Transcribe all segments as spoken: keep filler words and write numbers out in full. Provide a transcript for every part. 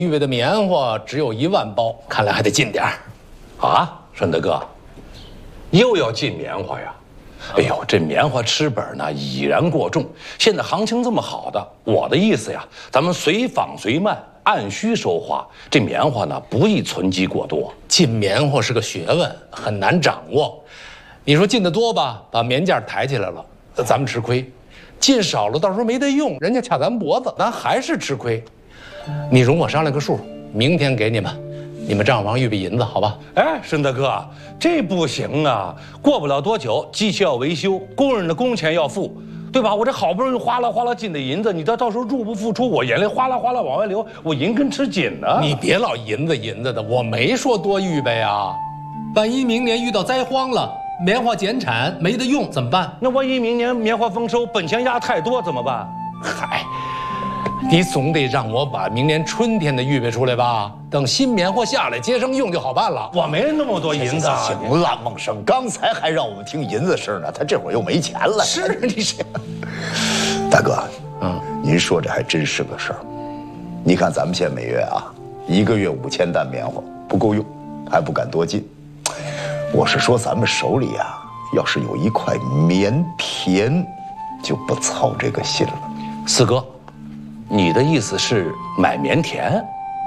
预备的棉花只有一万包，看来还得进点儿。 啊，顺德哥，又要进棉花呀？哎呦，这棉花吃本呢已然过重，现在行情这么好的，我的意思呀，咱们随访随卖，按需收花。这棉花呢不宜存积过多， 进棉花是个学问，很难掌握。你说进的多吧，把棉价抬起来了，咱们吃亏；进少了，到时候没得用，人家卡咱脖子，咱还是吃亏。你容我商量个数，明天给你们，你们账房预备银子，好吧？ 哎，顺德哥，这不行啊！过不了多久，机器要维修，工人的工钱要付，对吧？我这好不容易哗啦哗啦进的银子，你到到时候入不敷出，我眼泪哗啦哗啦往外流，我银根吃紧呢。 你别老银子银子的，我没说多预备啊。万一明年遇到灾荒了，棉花减产没得用怎么办？ 那万一明年棉花丰收，本钱压太多怎么办？ 嗨，你总得让我把明年春天的预备出来吧。等新棉花下来，接上用就好办了。 我没那么多银子。 行了，孟生，刚才还让我们听银子声呢，他这会儿又没钱了。 是你是， 大哥，嗯，您说这还真是个事儿。你看咱们现在每月啊，一个月五千担棉花不够用，还不敢多进。我是说，咱们手里啊，要是有一块棉田，就不操这个心了。 四哥，你的意思是买棉田？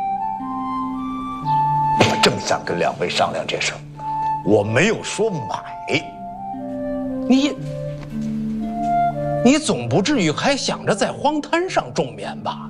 我正想跟两位商量这事儿，我没有说买。 你，你总不至于还想着在荒滩上种棉吧？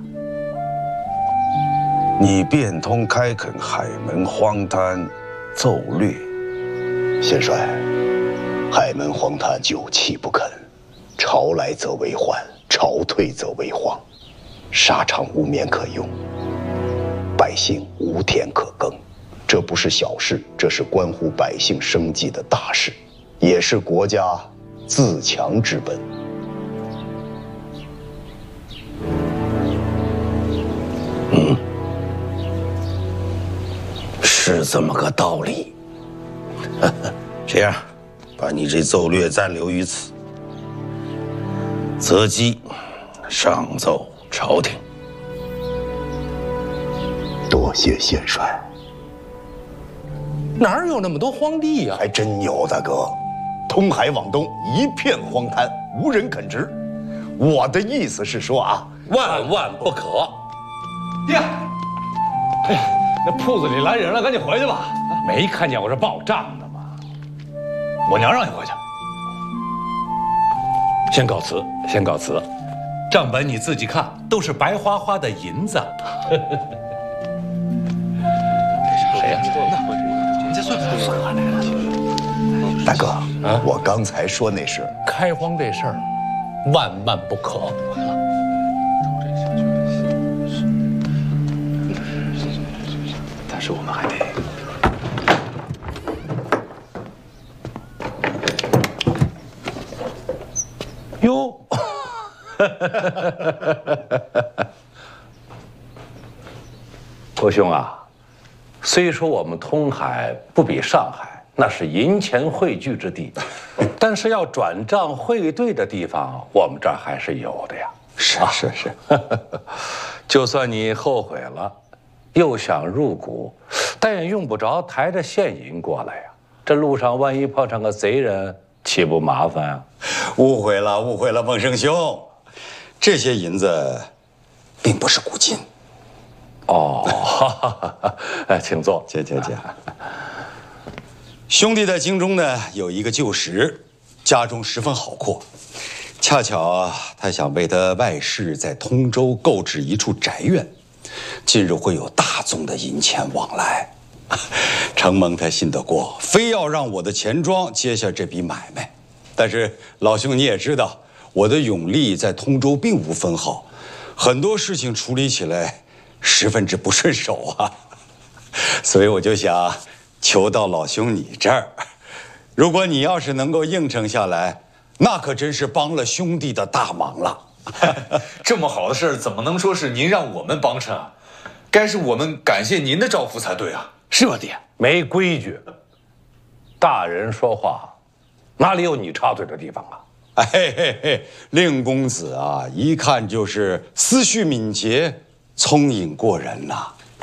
你变通开垦海门荒滩，奏略。 先帅，海门荒滩久气不肯，潮来则为患，潮退则为荒，沙场无棉可用，百姓无田可耕。这不是小事，这是关乎百姓生计的大事，也是国家自强之本。 嗯，是这么个道理。这样，把你这奏略暂留于此，择机上奏朝廷。 多谢先帅。 哪有那么多荒地呀？ 还真有，大哥，通海往东一片荒滩，无人垦殖。我的意思是说啊， 万万不可。爹，哎呀，那铺子里来人了，赶紧回去吧。没看见我这报账的吗？我娘让你回去。先告辞，先告辞。账本你自己看，都是白花花的银子。谁呀？你这算不算来了？ 大哥，啊，我刚才说那是开荒这事儿，万万不可。 但是我们还得。 哟，国兄啊，虽说我们通海不比上海，那是银钱汇聚之地，但是要转账汇兑的地方，我们这儿还是有的呀。 是是是， 就算你后悔了，又想入股，但也用不着抬着现银过来呀。这路上万一碰上个贼人，岂不麻烦啊？ 误会了，误会了，孟生兄，这些银子并不是古金。 哦，哎，请坐， 请请请。兄弟在京中呢有一个旧识，家中十分好阔，恰巧他想为他外室在通州购置一处宅院，近日会有大宗的银钱往来，承蒙他信得过，非要让我的钱庄接下这笔买卖。但是老兄你也知道，我的永利在通州并无分号，很多事情处理起来十分之不顺手啊，所以我就想求到老兄你这儿，如果你要是能够应承下来，那可真是帮了兄弟的大忙了。 这么好的事儿，怎么能说是您让我们帮衬啊？该是我们感谢您的照拂才对啊！ 是吧，爹？没规矩，大人说话哪里有你插嘴的地方啊？ 哎嘿嘿，令公子啊，一看就是思绪敏捷、聪颖过人呐、啊。